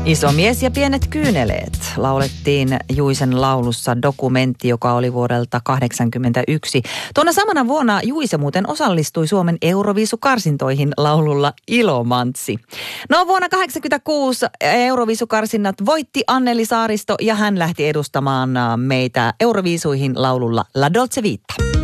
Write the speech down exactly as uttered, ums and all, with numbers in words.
Iso mies ja pienet kyyneleet laulettiin Juisen laulussa, dokumentti, joka oli vuodelta kahdeksankymmentäyksi. Tuona samana vuonna Juise muuten osallistui Suomen Euroviisukarsintoihin laululla Ilomantsi. No vuonna kahdeksankymmentäkuusi Euroviisukarsinnat voitti Anneli Saaristo ja hän lähti edustamaan meitä Euroviisuihin laululla La Dolce Vita.